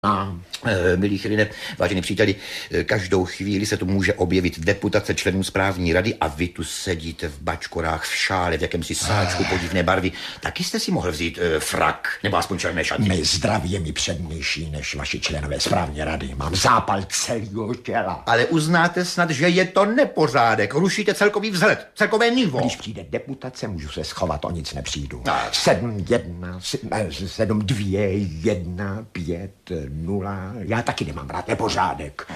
Milí Chirine, vážení příteli, každou chvíli se tu může objevit deputace členů správní rady a vy tu sedíte v bačkorách, v šále, v jakémsi sáčku podivné barvy. Taky jste si mohl vzít frak, nebo aspoň černé šaty. Mé zdraví je mi přednější než vaši členové správní rady. Mám zápal celého těla. Ale uznáte snad, že je to nepořádek. Rušíte celkový vzhled, celkové nivo. Když přijde deputace, můžu se schovat, o nic nepřijdu. 7-1-2-1-5-0. Já taky nemám rád nepořádek.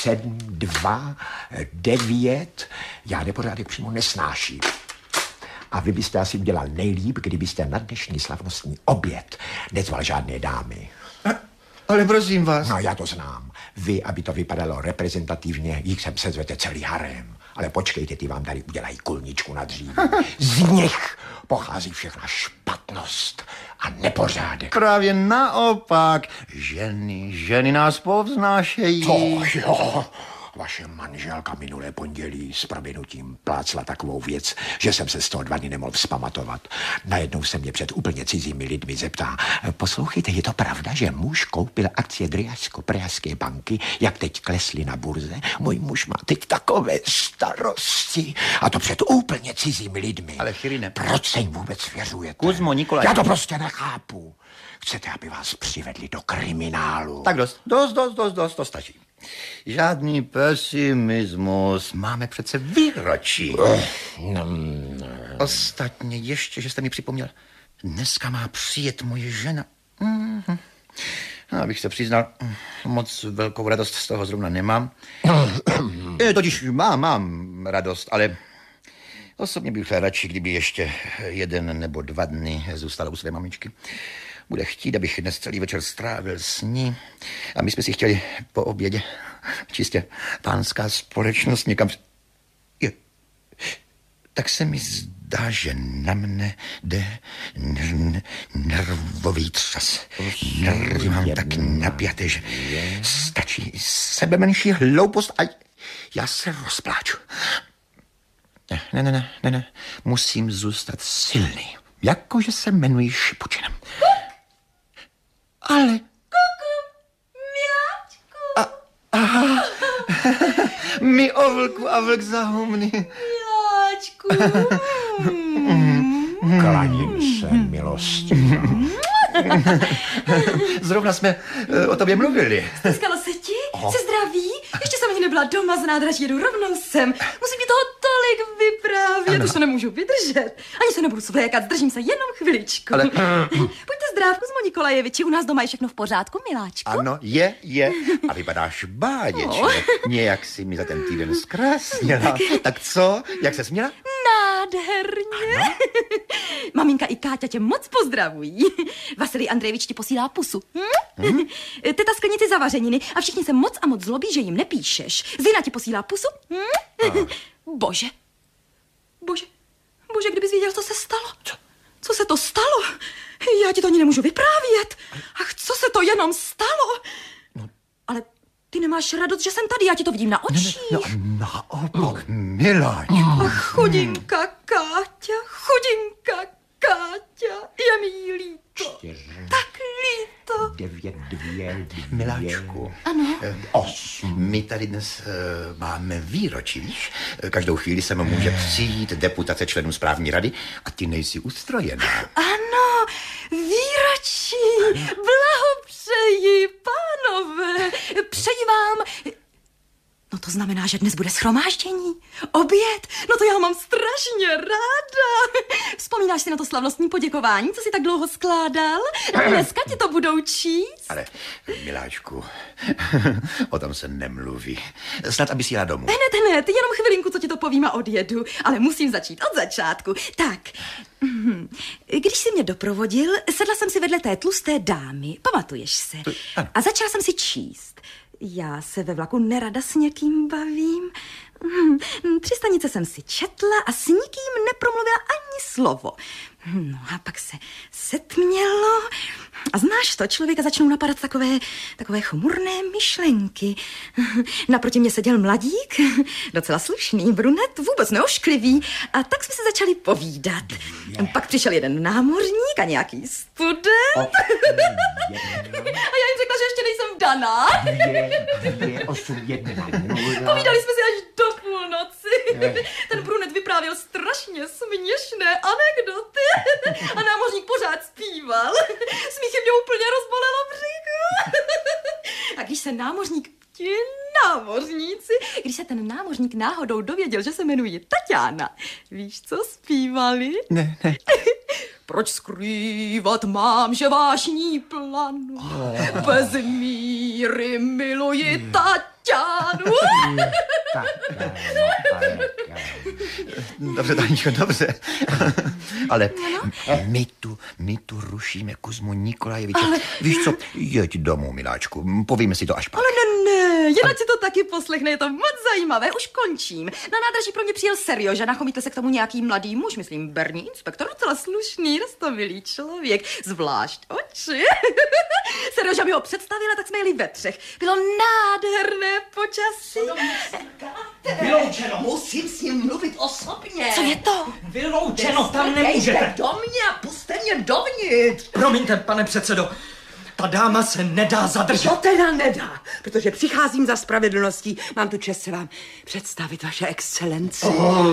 7-2-9. Já nepořádek přímo nesnáším. A vy byste asi udělal nejlíp, kdybyste na dnešní slavnostní oběd nezval žádné dámy. Ale prosím vás. No, já to znám. Vy, aby to vypadalo reprezentativně, jich sem sezvete celý harem. Ale počkejte, ty vám tady udělají kulničku na dříví. Z nich pochází všechna špatnost a nepořádek. Právě naopak. Ženy nás povznášejí. To jo. Vaše manželka minulé pondělí s prominutím plácla takovou věc, že jsem se z toho 2 dny nemohl vzpamatovat. Najednou se mě před úplně cizími lidmi zeptá: poslouchejte, je to pravda, že muž koupil akcie Driašsko-Pražské banky, jak teď klesly na burze? Můj muž má teď takové starosti. A to před úplně cizími lidmi. Ale Chirine, proč se jim vůbec svěřujete? Kuzmo, Nikolaj. Já to prostě nechápu. Chcete, aby vás přivedli do kriminálu? Tak dost, to stačí. Žádný pesimismus, máme přece výročí. Ostatně ještě, že jste mi připomněl, dneska má přijet moje žena. Abych se přiznal, moc velkou radost z toho zrovna nemám. Totiž mám radost, ale osobně bych radši, kdyby ještě 1 nebo 2 dny zůstala u své mamičky. Bude chtít, abych dnes celý večer strávil s ní. A my jsme si chtěli po obědě čistě pánská společnost někam... Tak se mi zdá, že na mne jde nervový třas. Nervy mám tak napjaté, že stačí sebe menší hloupost a já se rozpláču. Ne. Musím zůstat silný. Jakože se jmenuji Šipučinem. Ale... Kuku, miláčku. Aha. Mi o vlku a vlk za humny. Miláčku. Klaním se, milosti. Zrovna jsme o tobě mluvili. Steskalo se ti? Jsi zdravý? Ještě jsem ani nebyla doma z nádraží, jedu rovnou sem. Musím ti toho tolik vyprávět, už to nemůžu vydržet. Ani se nebudu svlékat, zdržím se jenom chviličku. Ale... Pojďte zdrávku, Kuzmo Nikolajeviči, u nás doma je všechno v pořádku, miláčku? Ano, je. A vypadáš báječně. Nějak si mi za ten týden zkrásněla. Tak co? Jak se směla? Nádherně. Maminka i Káťa tě moc pozdravují. Vasilij Andrejevič ti posílá pusu. Teta sklenici zavařeniny a všichni se moc a moc zlobí, že jim nepíšeš. Zina ti posílá pusu. Bože, kdybys věděl, co se stalo. Co se to stalo? Já ti to ani nemůžu vyprávět. Ach, co se to jenom stalo? Ale ty nemáš radost, že jsem tady, já ti to vidím na očích. Naopak, miláčku. Ach, chudinka Káťa, je mi líto. 4, Tak líto. 9, 2, Miláčku. Ano. 8. My tady dnes máme výročí, víš? Každou chvíli se může přijít deputace členů správní rady a ty nejsi ustrojená. Ano, výročí. Blahopřeji, pánové. Přeji vám... No to znamená, že dnes bude shromáždění, oběd, no to já mám strašně ráda. Vzpomínáš si na to slavnostní poděkování, co jsi tak dlouho skládal? Dneska ti to budou číst. Ale, miláčku, o tom se nemluví. Snad, aby si jela domů. Ne, ty jenom chvilinku, co ti to povím a odjedu, ale musím začít od začátku. Tak, když jsi mě doprovodil, sedla jsem si vedle té tlusté dámy, pamatuješ se? A začala jsem si číst. Já se ve vlaku nerada s někým bavím. 3 stanice jsem si četla a s nikým nepromluvila ani slovo. No a pak se setmělo a znáš to, člověka začnou napadat takové chmurné myšlenky. Naproti mě seděl mladík, docela slušný, brunet, vůbec neošklivý, a tak jsme se začali povídat. Pak přišel jeden námořník a nějaký student. A já jim řekla, že ještě nejsem vdaná. 2, 8, 1. Povídali jsme si až do půlnoci. Ten brunet vyprávěl strašně směšné anekdoty. A námořník pořád zpíval. Smíchy mě úplně rozbolelo břicho. A když se když se ten námořník náhodou dověděl, že se jmenuji Tatiana, víš, co zpívali? Ne. Proč skrývat mám, že vášní planu, bez míry miluji Tatianu. Dobře, Taničko, dobře. Ale my tu rušíme Kuzmu Nikolajeviče. Víš co, jeď domů, miláčku, povíme si to až pak. Ale ne, jinak si to taky poslechne, je to moc zajímavé, už končím. Na nádraží pro mě přijel Serjoža, nachomítl se k tomu nějaký mladý muž, myslím berní inspektor, docela slušný, roztomilý člověk, zvlášť oči. Serjoža mi ho představila, tak jsme jeli ve 3. Bylo nádherné počasí. Vyloučeno. Musím s ním mluvit osobně. Co je to? Vyloučeno, tam nemůžete. Do mě a puste mě dovnitř. Promiňte, pane předsedo, ta dáma se nedá zadržet. To teda nedá, protože přicházím za spravedlností. Mám tu čest se vám představit, vaše excelenci.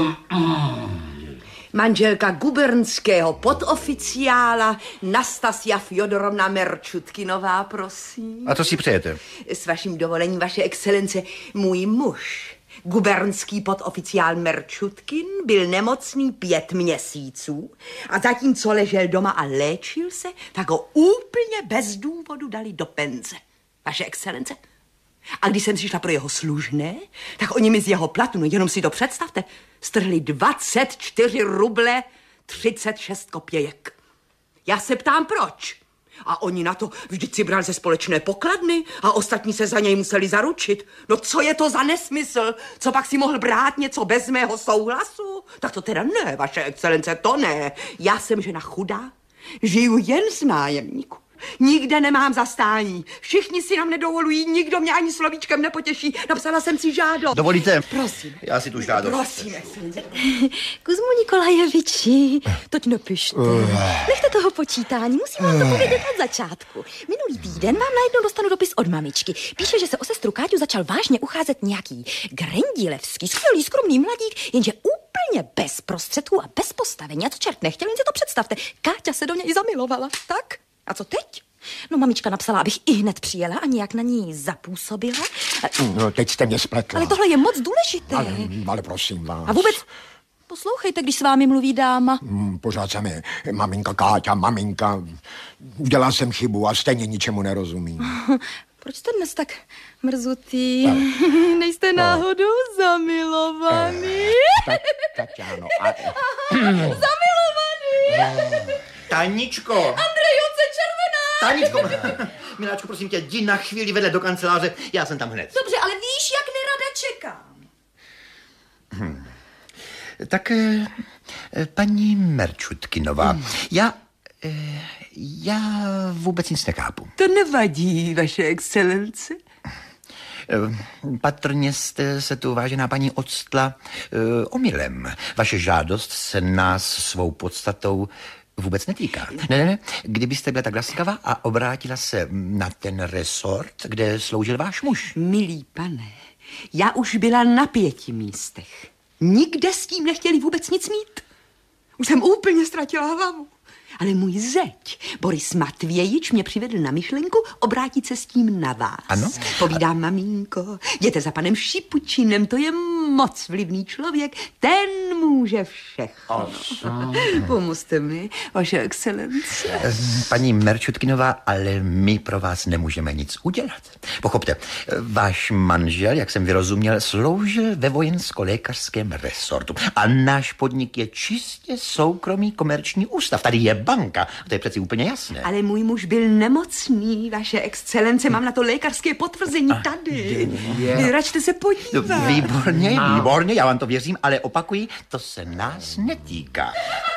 Manželka gubernského podoficiála Nastasia Fjodorovna Merčutkinová, prosím. A to si přejete? S vaším dovolením, vaše excelence, můj muž, gubernský podoficiál Merčutkin, byl nemocný 5 měsíců a zatímco ležel doma a léčil se, tak ho úplně bez důvodu dali do penze. Vaše excelence? A když jsem přišla pro jeho služné, tak oni mi z jeho platu, no jenom si to představte, strhli 24 ruble 36 kopějek. Já se ptám, proč? A oni na to, vždyť si bral ze společné pokladny a ostatní se za něj museli zaručit. No co je to za nesmysl? Co pak si mohl brát něco bez mého souhlasu? Tak to teda ne, vaše excelence, to ne. Já jsem žena chudá, žiju jen z nájemníku. Nikde nemám zastání. Všichni si nám nedovolují, nikdo mě ani slovíčkem nepotěší. Napsala jsem si žádost. Dovolíte? Prosím. Já si tu žádost. Prosím. Kuzmu Nikolajeviči, toť napište. Nechte toho počítání, musím vám to povědět od začátku. Minulý týden vám najednou dostanu dopis od mamičky. Píše, že se o sestru Káťu začal vážně ucházet nějaký Grendílevský, skvělý, skromný mladík, jenže úplně bez prostředků a bez postavení. A co čert nechtěl, jen si to představte. Káťa se do něj zamilovala, tak? A co teď? No, mamička napsala, abych i hned přijela a nějak na ní zapůsobila. No, teď jste mě spletla. Ale tohle je moc důležité. Ale prosím vás. A vůbec, poslouchejte, když s vámi mluví dáma. Pořád se mi maminka Káťa, maminka. Udělal jsem chybu a stejně ničemu nerozumím. Proč jste dnes tak mrzutý? Nejste náhodou zamilovaný? Tatiano. Zamilovaný! Taničko! Andrejovce červená! Taničko! Miláčku, prosím tě, jdi na chvíli vedle do kanceláře, já jsem tam hned. Dobře, ale víš, jak nerada čekám. Tak, paní Merčutkinová, já vůbec nic nechápu. To nevadí, vaše excelence. Patrně jste se tu, vážená paní, odstla omylem. Vaše žádost se nás svou podstatou vůbec netýká. Ne. Kdybyste byla tak laskava a obrátila se na ten resort, kde sloužil váš muž. Milý pane, já už byla na 5 místech. Nikde s tím nechtěli vůbec nic mít. Už jsem úplně ztratila hlavu. Ale můj zeď, Boris Matvějič, mě přivedl na myšlenku obrátit se s tím na vás. Ano? Povídám, maminko, jděte za panem Šipučinem, to je moc vlivný člověk, ten může všechno. Pomozte mi, vaše excelence. Paní Merčutkinová, ale my pro vás nemůžeme nic udělat. Pochopte, váš manžel, jak jsem vyrozuměl, sloužil ve vojensko-lékařském resortu a náš podnik je čistě soukromý komerční ústav. Tady je banka. To je přeci úplně jasné. Ale můj muž byl nemocný, vaše excelence, mám na to lékařské potvrzení tady. Račte se podívat. Výborně, já vám to věřím, ale opakuji, to se nás netýká.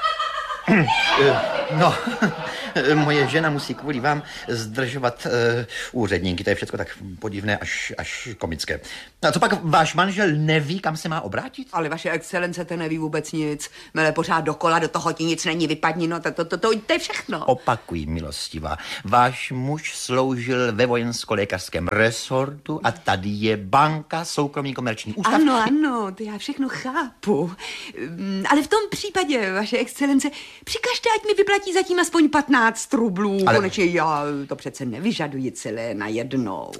No, moje žena musí kvůli vám zdržovat úředníky. To je všechno tak podivné až komické. A co pak váš manžel neví, kam se má obrátit? Ale vaše excelence, to neví vůbec nic. Mele pořád dokola, do toho ti nic není, vypadni, no to je všechno. Opakuji, milostivá. Váš muž sloužil ve vojensko-lékařském resortu a tady je banka, soukromý komerční ústav. Ano, to já všechno chápu. Ale v tom případě, vaše excelence, přikažte, ať mi vyplatí zatím aspoň 15 rublů. Ale... Konečně já to přece nevyžaduji celé najednou.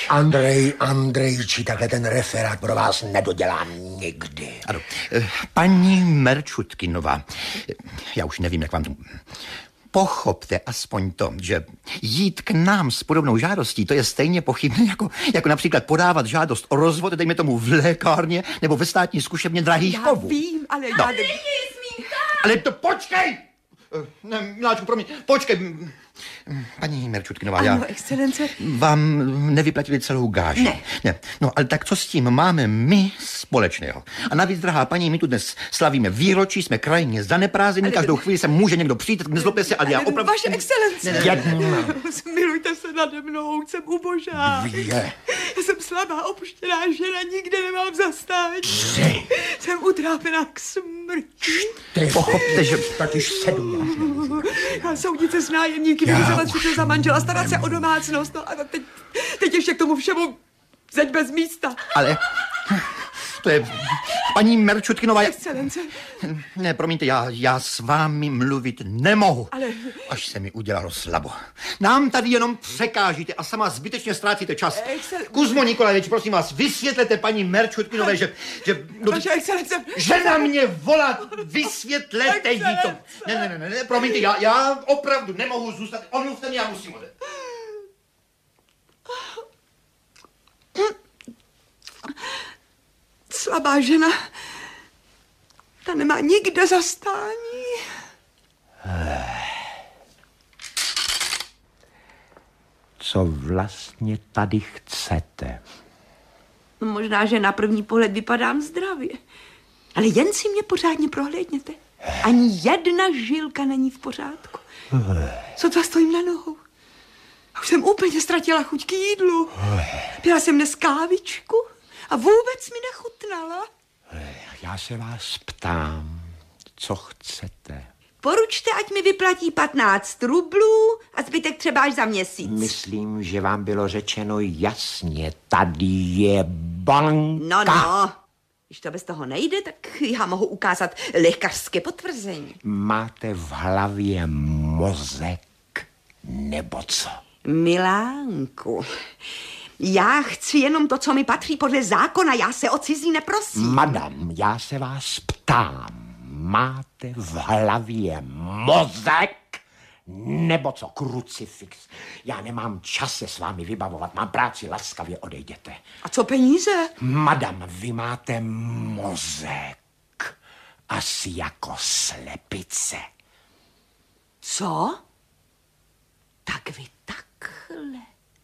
Andrejči, takhle ten referát pro vás nedodělám nikdy. Ano, paní Merčutkinová, já už nevím, jak vám to... Pochopte aspoň to, že jít k nám s podobnou žádostí, to je stejně pochybné, jako například podávat žádost o rozvod, dejme tomu v lékárně nebo ve státní zkušebně drahých kovů. Já vím, ale no. já... Ale to počkej! Ne, Miláčku, promiň, počkej. Paní Merčutkinová, já... excelence. Vám nevyplatili celou gáži. Ne. No, ale tak co s tím máme my společného? A navíc, drahá paní, my tu dnes slavíme výročí, jsme krajně zaneprázdnění, každou chvíli se může někdo přijít, tak nezlobte se, ale já opravdu... Vaše excelence. Smilujte se nade mnou, jsem ubožá. Já jsem slabá, opuštěná žena, nikde nemám zastání. Jsem utrápená k smrti. Pochopte, že... Tak již 7 Já soudit se s nájemníky, vyřizovat si to za manžela, starat se o domácnost, no a teď ještě k tomu všemu zeď bez místa. Ale to je... Paní Merčutkinová... Excelence. Ne, promiňte, já s vámi mluvit nemohu. Ale... Až se mi udělalo slabo. Nám tady jenom překážíte a sama zbytečně ztrácíte čas. Kuzmo Nikolajevič, prosím vás, vysvětlete paní Merčutkinové, že Vaše excelence. Žena mě volá, vysvětlete jí to. Ne, promiňte, já opravdu nemohu zůstat. Omluvte mě, já musím odejít. Slabá žena, ta nemá nikde zastání. Co vlastně tady chcete? No, možná, že na první pohled vypadám zdravě, ale jen si mě pořádně prohlédněte. Ani jedna žilka není v pořádku. Sotva stojím na nohou. A už jsem úplně ztratila chuť k jídlu. Pila jsem dnes kávičku a vůbec mi nechutnala. Já se vás ptám, co chcete? Poručte, ať mi vyplatí 15 rublů a zbytek třeba až za měsíc. Myslím, že vám bylo řečeno jasně, tady je banka. No. Když to bez toho nejde, tak já mohu ukázat lékařské potvrzení. Máte v hlavě mozek nebo co? Milánku, já chci jenom to, co mi patří podle zákona, já se o cizí neprosím. Madam, já se vás ptám, máte v hlavě mozek nebo co, krucifix? Já nemám čas se s vámi vybavovat, mám práci, laskavě odejděte. A co peníze? Madam, vy máte mozek, asi jako slepice. Co? Tak vy takhle.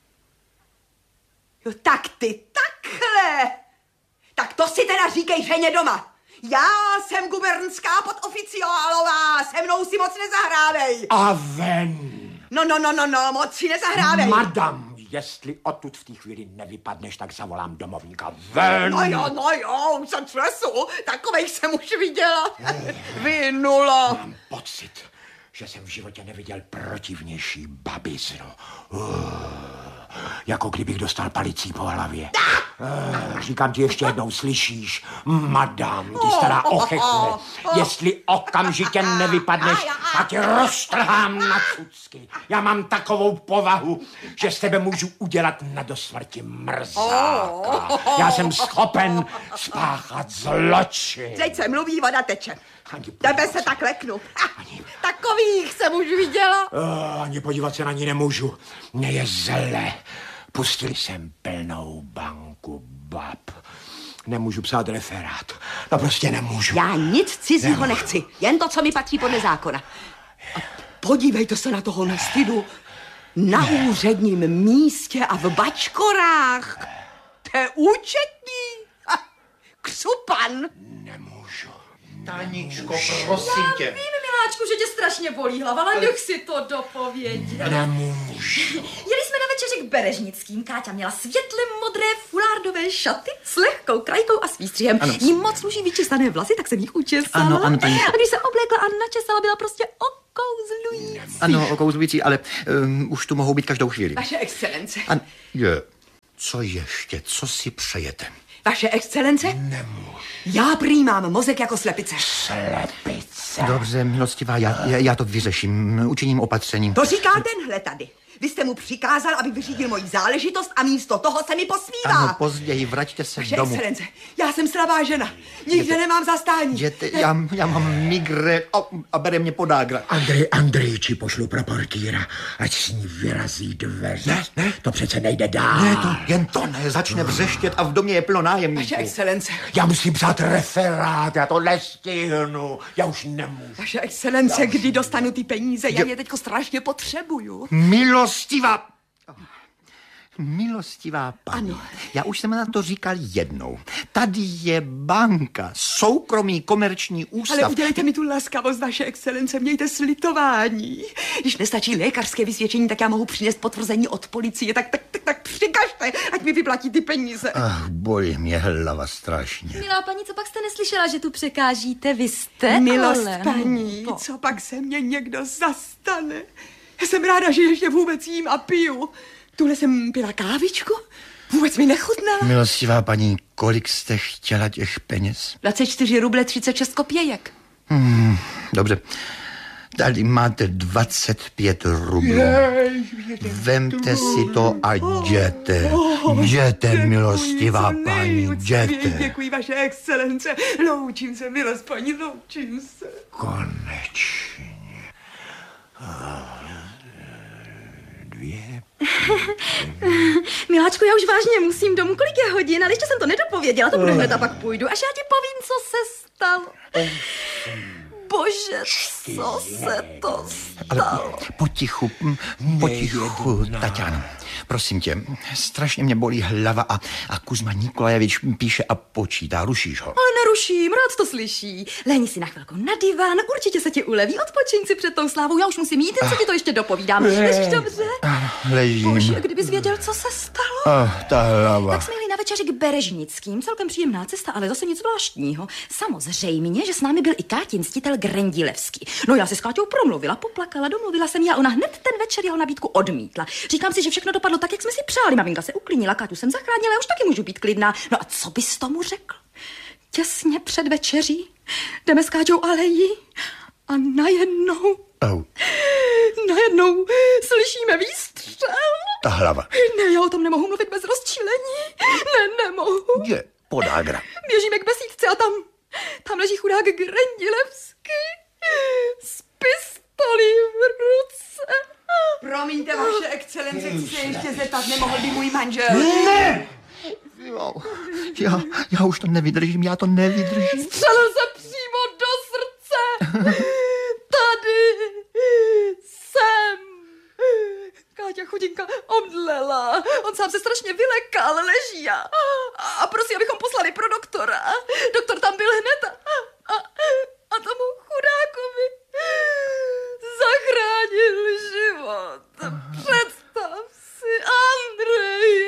Jo, tak ty takhle. Tak to si teda říkej ženě doma. Já jsem gubernská podoficiálová, se mnou si moc nezahrávej. A ven. No, moc si nezahrávej. Madam, jestli odtud v té chvíli nevypadneš, tak zavolám domovníka. Ven. No jo, už jsem třesu, takovejch jsem už viděla. Vy nula. Mám pocit, že jsem v životě neviděl protivnější babiznu. Jako kdybych dostal palicí po hlavě. Říkám ti ještě jednou, slyšíš? Madam, ty stará ochechne. Jestli okamžitě nevypadneš, tak tě roztrhám na cucky. Já mám takovou povahu, že z tebe můžu udělat na dosmrti mrzáka. Já jsem schopen spáchat zločin. Teď se mluví, voda teče. Tebe se tak leknu. Takových jsem už viděla. Ani podívat se na ní nemůžu. Mně je zle. Pustili jsem plnou banku bab. Nemůžu psát referát. No prostě nemůžu. Já nic cizího nechci. Jen to, co mi patří podle zákona. A podívejte se na toho nestydu. Na úředním místě a v bačkorách. To je účetní. Křupan. Nemůžu. Táničko, prosím tě. Vím, miláčku, že tě strašně bolí hlava, ale nech si to dopovědět. Nemůžu. Jeli jsme na večeři k Berežnickým. Káťa měla světle modré fulárdové šaty s lehkou krajkou a s výstřihem. Jí moc sluší vyčesané vlasy, tak jsem jich učesala. Ano, Táničko. A když se oblékla a načesala, byla prostě okouzlující. Ano, okouzlující, ale už tu mohou být každou chvíli. Vaše excelence. Co ještě? Co si přejete? Vaše excelence? Nemůžu. Já prý mám mozek jako slepice. Slepice. Dobře, milostivá, já to vyřeším. Učiním opatření. To říká tenhle tady. Vy jste mu přikázal, aby vyřídil moji záležitost a místo toho se mi posmívá. Ano, později, vraťte se Vaše domů. excelence, já jsem slabá žena. Nikde nemám zastání. Jděte, já mám migre a bere mě podágra. Andrejči pošlu pro portýra, ať s ní vyrazí dveře. Ne. To přece nejde dál. Ne, jen to ne, začne vřeštět a v domě je plno nájemníků. Vaše excelence. Já musím psát referát, já to nestihnu. Já už nemůžu. Vaše excelence, kdy dostanu ty peníze? Já je teďko strašně potřebuju. Milostivá paní, Ano. já už jsem na to říkal jednou. Tady je banka, soukromý komerční ústav. Ale udělejte mi tu laskavost, vaše excelence, mějte slitování. Když nestačí lékařské vysvědčení, tak já mohu přinést potvrzení od policie, tak přikažte, ať mi vyplatí ty peníze. Ach, bolí mě hlava strašně. Milá paní, co pak jste neslyšela, že tu překážíte? Vy jste, Milost ale... paní, co pak se mě někdo zastane? Já jsem ráda, že ještě vůbec jím a piju. Tuhle jsem pila kávičku, vůbec mi nechutnala. Milostivá paní, kolik jste chtěla těch peněz? 24 ruble 36 kopějek. Dobře, tady máte 25 rublů. Vemte si to a jděte. Jděte, milostivá paní, jděte. Děkuji, vaše excelence. Loučím se, milost paní, loučím se. Konečně. 2. Miláčku, já už vážně musím domů. Kolik je hodin? Ale ještě jsem to nedopověděla, to budu hned a pak půjdu. Až já ti povím, co se stalo. Bože, co se to stalo? Potichu, Tatiana. Prosím tě, strašně mě bolí hlava a Kuzma Nikolajevič píše a počítá. Rušíš ho? Ale neruším, rád to slyší. Lehni si na chvilku na divan, určitě se ti uleví. Odpočiň si před tou slávou, já už musím jít, jen si ti to ještě dopovídám. Ležíš dobře? Ležím. Bože, kdybys věděl, co se stalo. Ta hlava. Tak jsme jeli na večeři k Berežnickým, celkem příjemná cesta, ale zase nic zvláštního. Samozřejmě, že s námi byl i Kátin ctitel Grendilevský. No já si s Káťou promluvila, poplakala, domluvila jsem a ona hned ten večer jeho nabídku odmítla. Říkám si, že všechno dopadlo tak, jak jsme si přáli. Maminka se uklidnila, Káťu jsem zachránila, já už taky můžu být klidná. No a co bys tomu řekl? Těsně před večeří jdeme s Káťou alejí a najednou slyšíme výstřel. Ta hlava. Ne, já o tom nemohu mluvit bez rozčílení. Nemohu. Je podágra. Běžíme k besídce a tam leží chudák Grendilevský s pistolí v ruce. Promiňte, vaše excelence, chci se ještě zeptat, nemohl by můj manžel? Ne! Jo, já už to nevydržím, já to nevydržím. Střelil se přímo do srdce. Tady jsem. Káťa chudinka omdlela. On sám se strašně vylekal, leží a prosí, abychom poslali pro doktora. Doktor tam byl hned a tomu chudákovi zachránil život. Představ si, Andrej.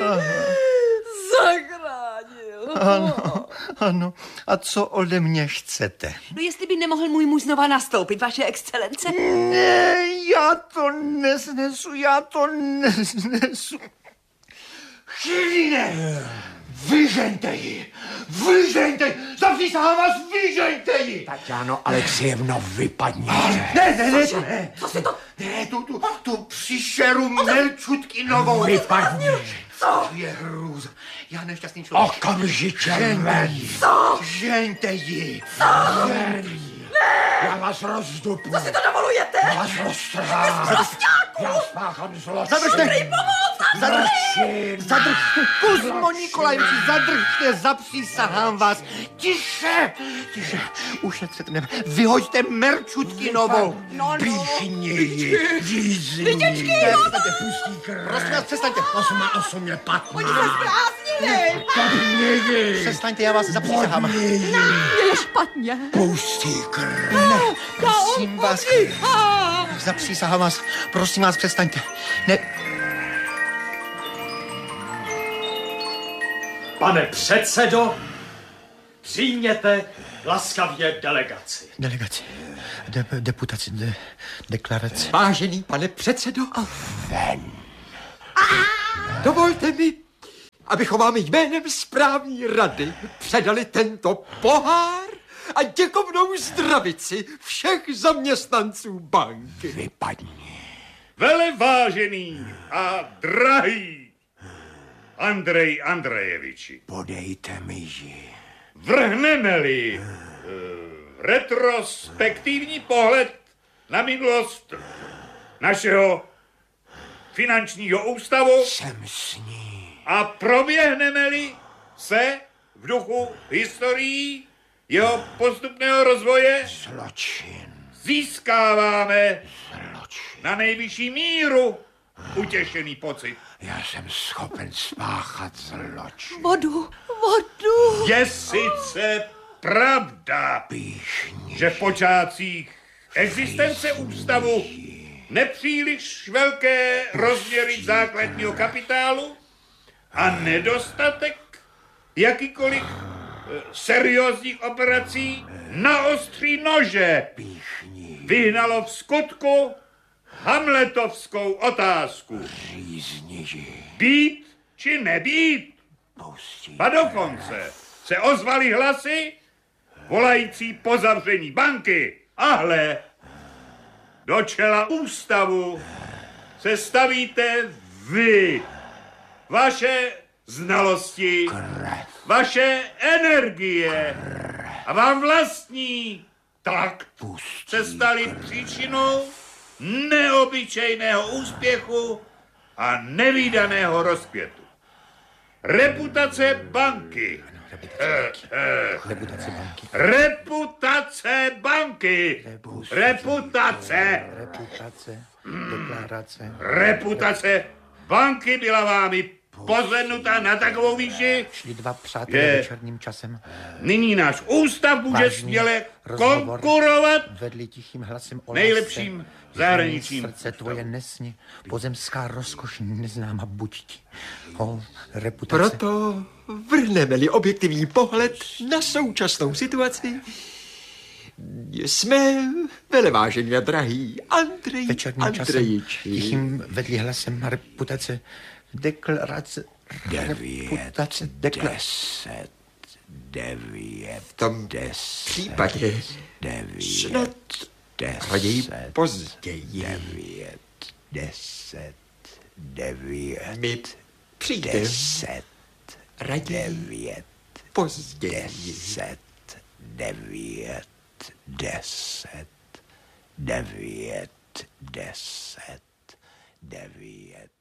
Zachránil. Ano. A co ode mě chcete? No jestli by nemohl můj muž znova nastoupit, vaše excelence. Ne, já to nesnesu. Chvíline! Vyžeňte ji! Zapřísahám vás, vyžeňte ji! Tatiano Alexejevno, vypadněte. Ne. Co si to... Ne, tu příšeru Melčutkinovou. Vypadni. Co? Je hrůza. Já nešťastný člověk. Okamžitě ven. Žeňte ji. Já vás rozdupu. Co si to dovolujete? Já vás roztrhám. Prosťáku! Já spáchám zločin. Zadržte! Zadržte! Kuzmo Nikolajeviči, zadržte, zapřísahám vás. Tiše! Tiše, ušetřete mě. Vyhoďte Merčutkinovou. Píchni ji, jízni. Přestaňte, pustí krv. Prosím vás, přestaňte. 8 je 15. Přestaňte, já vás zapřísahám. Je špatně. Pustí krv. Ne, prosím vás. Zapřísahám vás. Prosím vás, přestaňte. Ne. Pane předsedo, přijměte laskavě delegaci. Delegaci. Deputaci. Deklaraci. Vážený pane předsedo, Ven. dovolte mi, abychom vám jménem správní rady předali tento pohár a děkovnou zdravici všech zaměstnanců banky. Vypadni. Velevážený a drahý Andrej Andrejeviči, Podejte mi ji. vrhneme-li retrospektivní pohled na minulost našeho finančního ústavu Jsem s ní. a proběhneme-li se v duchu historií jeho postupného rozvoje, Zločin. získáváme Zločin. na nejvyšší míru utěšený pocit. Já jsem schopen spáchat zločin. Vodu. Je sice pravda, Píchni. že v počátcích existence ústavu nepříliš velké rozměry základního kapitálu a nedostatek jakýkoliv seriózních operací na ostří nože Píchni. vyhnalo v skutku hamletovskou otázku. Řízni ji. Být či nebýt? Pustí. A dokonce se ozvaly hlasy volající po zavření banky. A hle, do čela ústavu se stavíte vy. Vaše znalosti, vaše energie a vám vlastní takt se staly příčinou neobyčejného úspěchu a nevídaného rozkvětu. Reputace banky. Reputace banky. Reputace banky. Reputace. Reputace. Deklarace. Reputace banky byla vámi pozvednuta na takovou výši. Šli dva přátelé Je. večerním časem. Nyní náš ústav může Vážný směle rozhovor konkurovat vedli tichým hlasem o nejlepším lásce, zahraničním srdce tvoje nesni, pozemská rozkoš neznáma buď ti. O, reputace. Proto vrhneme-li objektivní pohled na současnou situaci, jsme velevážení a drahý Andrej Večerním časem Andrejiči. tichým vedli hlasem reputace, deklarace, 9, reputace, 10, 9, V tom 10, případě 9, snad raději 10, později 9, 10, 9, mi přijde 10, raději 9, později. 10, 9, 10, 9, 10, 9,